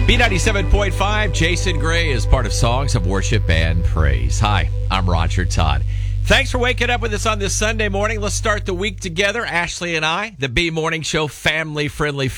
B97.5, Jason Gray is part of Songs of Worship and Praise. Hi, I'm Roger Todd. Thanks for waking up with us on this Sunday morning. Let's start the week together, Ashley and I, the B Morning Show family-friendly